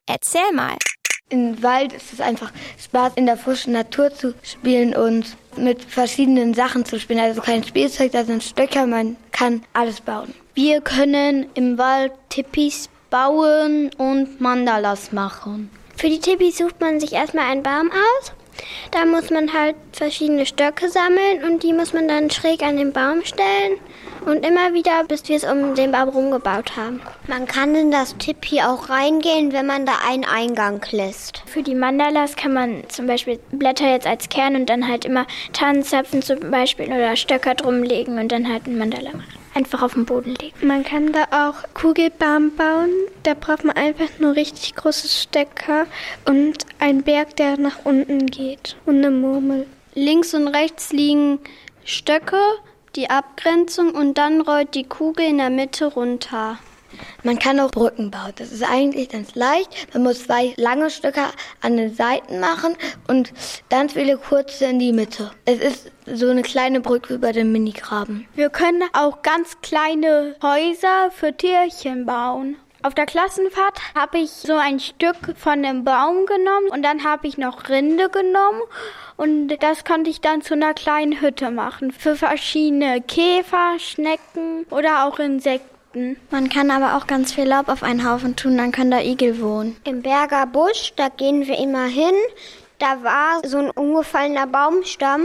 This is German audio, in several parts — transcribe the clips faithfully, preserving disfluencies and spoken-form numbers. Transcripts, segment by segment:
Erzähl mal. Im Wald ist es einfach Spaß, in der frischen Natur zu spielen und mit verschiedenen Sachen zu spielen. Also kein Spielzeug, da sind Stöcker, man kann alles bauen. Wir können im Wald Tipis bauen und Mandalas machen. Für die Tipis sucht man sich erstmal einen Baum aus. Da muss man halt verschiedene Stöcke sammeln und die muss man dann schräg an den Baum stellen. Und immer wieder, bis wir es um den Baum rumgebaut haben. Man kann in das Tipi auch reingehen, wenn man da einen Eingang lässt. Für die Mandalas kann man zum Beispiel Blätter jetzt als Kern und dann halt immer Tannenzapfen zum Beispiel oder Stöcker drumlegen und dann halt ein Mandala machen. Einfach auf den Boden legen. Man kann da auch Kugelbahn bauen. Da braucht man einfach nur richtig große Stöcker und einen Berg, der nach unten geht und eine Murmel. Links und rechts liegen Stöcke, die Abgrenzung und dann rollt die Kugel in der Mitte runter. Man kann auch Brücken bauen. Das ist eigentlich ganz leicht. Man muss zwei lange Stöcke an den Seiten machen und ganz viele kurze in die Mitte. Es ist so eine kleine Brücke über den Minigraben. Wir können auch ganz kleine Häuser für Tierchen bauen. Auf der Klassenfahrt habe ich so ein Stück von einem Baum genommen und dann habe ich noch Rinde genommen und das konnte ich dann zu einer kleinen Hütte machen für verschiedene Käfer, Schnecken oder auch Insekten. Man kann aber auch ganz viel Laub auf einen Haufen tun, dann können da Igel wohnen. Im Berger Busch, da gehen wir immer hin, da war so ein umgefallener Baumstamm.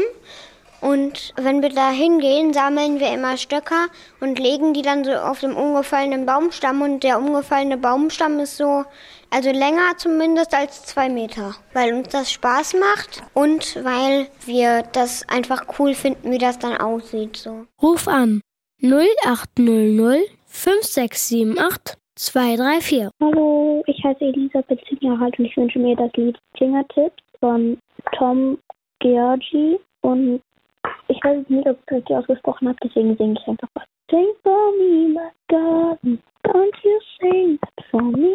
Und wenn wir da hingehen, sammeln wir immer Stöcker und legen die dann so auf dem umgefallenen Baumstamm. Und der umgefallene Baumstamm ist so, also länger zumindest als zwei Meter. Weil uns das Spaß macht und weil wir das einfach cool finden, wie das dann aussieht. So. Ruf an null acht null null fünf sechs sieben acht zwei drei vier. Hallo, ich heiße Elisa, bin zehn Jahre alt und ich wünsche mir das Lied Fingertips von Tom Georgi und ich weiß nicht, ob ich es richtig ausgesprochen habe, deswegen singe ich einfach was. Sing for me, my God, don't you sing for me.